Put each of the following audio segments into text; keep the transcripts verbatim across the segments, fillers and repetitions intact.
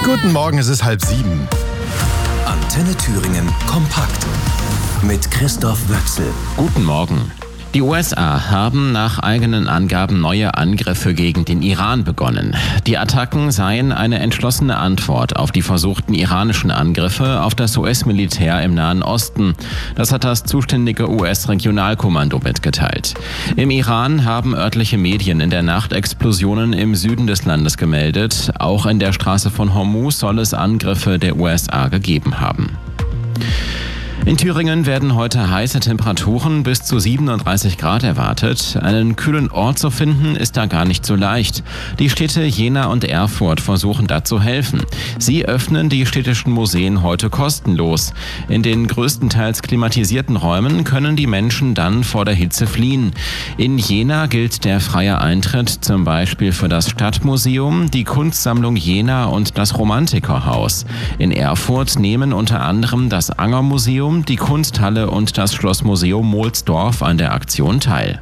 Guten Morgen, es ist halb sieben. Antenne Thüringen kompakt mit Christoph Wöchsel. Guten Morgen. Die U S A haben nach eigenen Angaben neue Angriffe gegen den Iran begonnen. Die Attacken seien eine entschlossene Antwort auf die versuchten iranischen Angriffe auf das U S-Militär im Nahen Osten. Das hat das zuständige U S-Regionalkommando mitgeteilt. Im Iran haben örtliche Medien in der Nacht Explosionen im Süden des Landes gemeldet. Auch in der Straße von Hormuz soll es Angriffe der U S A gegeben haben. In Thüringen werden heute heiße Temperaturen bis zu siebenunddreißig Grad erwartet. Einen kühlen Ort zu finden, ist da gar nicht so leicht. Die Städte Jena und Erfurt versuchen da zu helfen. Sie öffnen die städtischen Museen heute kostenlos. In den größtenteils klimatisierten Räumen können die Menschen dann vor der Hitze fliehen. In Jena gilt der freie Eintritt zum Beispiel für das Stadtmuseum, die Kunstsammlung Jena und das Romantikerhaus. In Erfurt nehmen unter anderem das Angermuseum, die Kunsthalle und das Schlossmuseum Mohlsdorf an der Aktion teil.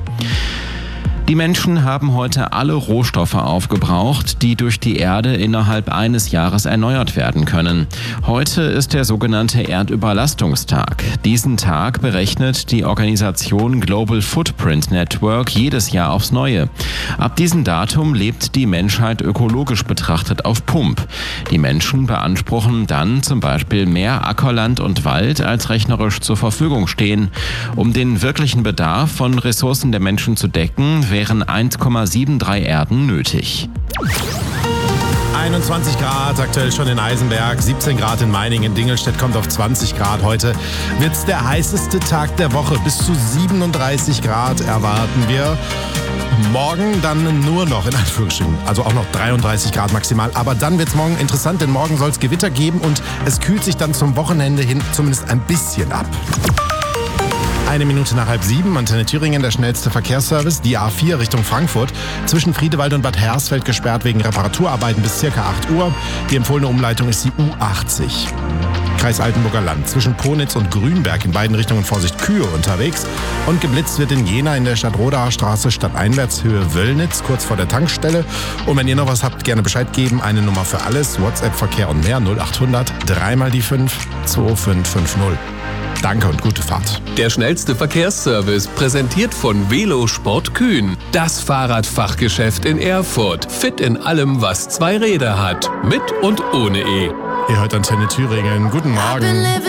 Die Menschen haben heute alle Rohstoffe aufgebraucht, die durch die Erde innerhalb eines Jahres erneuert werden können. Heute ist der sogenannte Erdüberlastungstag. Diesen Tag berechnet die Organisation Global Footprint Network jedes Jahr aufs Neue. Ab diesem Datum lebt die Menschheit ökologisch betrachtet auf Pump. Die Menschen beanspruchen dann zum Beispiel mehr Ackerland und Wald, als rechnerisch zur Verfügung stehen. Um den wirklichen Bedarf von Ressourcen der Menschen zu decken, wären eins Komma dreiundsiebzig Erden nötig. einundzwanzig Grad, aktuell schon in Eisenberg, siebzehn Grad in Meiningen, Dingelstedt kommt auf zwanzig Grad. Heute wird es der heißeste Tag der Woche. Bis zu siebenunddreißig Grad erwarten wir. Morgen dann nur noch, in Anführungsstrichen, also auch noch dreiunddreißig Grad maximal. Aber dann wird es morgen interessant, denn morgen soll es Gewitter geben und es kühlt sich dann zum Wochenende hin zumindest ein bisschen ab. Eine Minute nach halb sieben, Antenne Thüringen, der schnellste Verkehrsservice. Die A vier Richtung Frankfurt, zwischen Friedewald und Bad Hersfeld gesperrt wegen Reparaturarbeiten bis ca. acht Uhr. Die empfohlene Umleitung ist die U achtzig. Kreis Altenburger Land, zwischen Ponitz und Grünberg in beiden Richtungen Vorsicht Kühe unterwegs. Und geblitzt wird in Jena in der Stadtrodaer Straße stadteinwärts Höhe Wöllnitz, kurz vor der Tankstelle. Und wenn ihr noch was habt, gerne Bescheid geben. Eine Nummer für alles, WhatsApp-Verkehr und mehr, null achthundert, dreimal die fünf, zwei fünf fünf null. Danke und gute Fahrt. Der schnellste Verkehrsservice, präsentiert von Velosport Kühn. Das Fahrradfachgeschäft in Erfurt. Fit in allem, was zwei Räder hat. Mit und ohne E. Ihr hört Antenne Thüringen. Guten Morgen.